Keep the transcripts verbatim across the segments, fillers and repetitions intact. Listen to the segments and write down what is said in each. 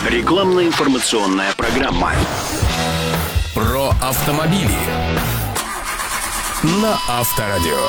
Рекламно-информационная программа. Про автомобили на Авторадио.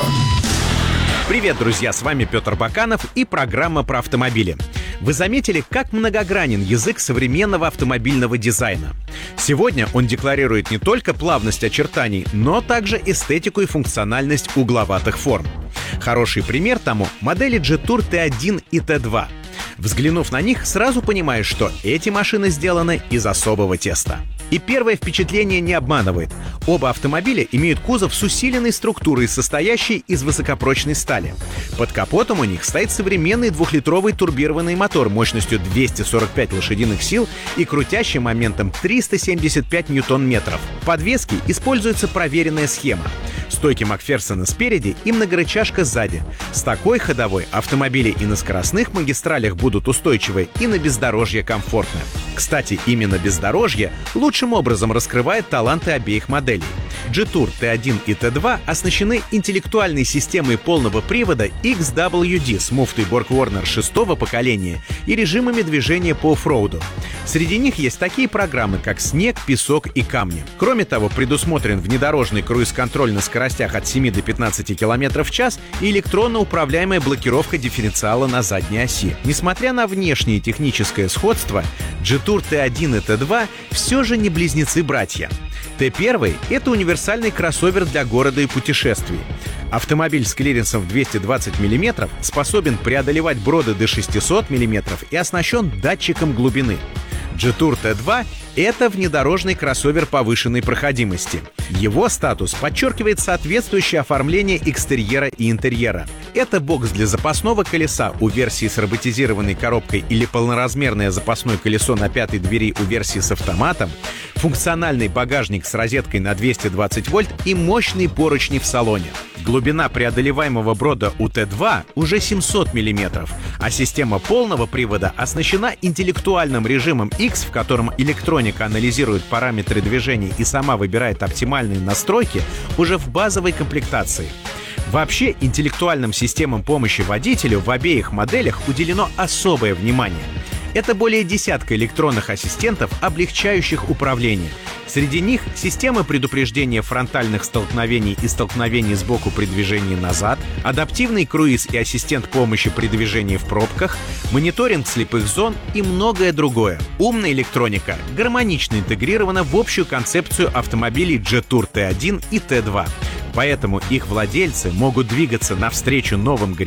Привет, друзья, с вами Петр Баканов и программа про автомобили. Вы заметили, как многогранен язык современного автомобильного дизайна? Сегодня он декларирует не только плавность очертаний, но также эстетику и функциональность угловатых форм. Хороший пример тому — модели Jetour ти один и ти два. Взглянув на них, сразу понимаешь, что эти машины сделаны из особого теста. И первое впечатление не обманывает. Оба автомобиля имеют кузов с усиленной структурой, состоящей из высокопрочной стали. Под капотом у них стоит современный двухлитровый турбированный мотор мощностью двести сорок пять лошадиных сил и крутящим моментом триста семьдесят пять ньютон-метров. В подвеске используется проверенная схема. Стойки Макферсона спереди и многорычажка сзади. С такой ходовой автомобили и на скоростных магистралях будут устойчивы, и на бездорожье комфортны. Кстати, именно бездорожье лучшим образом раскрывает таланты обеих моделей. Jetour ти один и ти два оснащены интеллектуальной системой полного привода икс дабл ю ди с муфтой BorgWarner шестого поколения и режимами движения по оффроуду. Среди них есть такие программы, как снег, песок и камни. Кроме того, предусмотрен внедорожный круиз-контроль на скоростях от семи до пятнадцати километров в час и электронно управляемая блокировка дифференциала на задней оси. Несмотря на внешнее техническое сходство, Jetour ти один и ти два все же не близнецы-братья. ти один — это универсальный кроссовер для города и путешествий. Автомобиль с клиренсом в двести двадцать миллиметров способен преодолевать броды до шестисот миллиметров и оснащен датчиком глубины. Jetour ти два — это внедорожный кроссовер повышенной проходимости. Его статус подчеркивает соответствующее оформление экстерьера и интерьера. Это бокс для запасного колеса у версии с роботизированной коробкой или полноразмерное запасное колесо на пятой двери у версии с автоматом, функциональный багажник с розеткой на двести двадцать вольт и мощные поручни в салоне. Глубина преодолеваемого брода у ти два уже семьсот миллиметров, а система полного привода оснащена интеллектуальным режимом X, в котором электроника анализирует параметры движения и сама выбирает оптимальные настройки уже в базовой комплектации. Вообще, интеллектуальным системам помощи водителю в обеих моделях уделено особое внимание. Это более десятка электронных ассистентов, облегчающих управление. Среди них системы предупреждения фронтальных столкновений и столкновений сбоку при движении назад, адаптивный круиз и ассистент помощи при движении в пробках, мониторинг слепых зон и многое другое. Умная электроника гармонично интегрирована в общую концепцию автомобилей Jetour ти один и ти два. Поэтому их владельцы могут двигаться навстречу новым горизонтам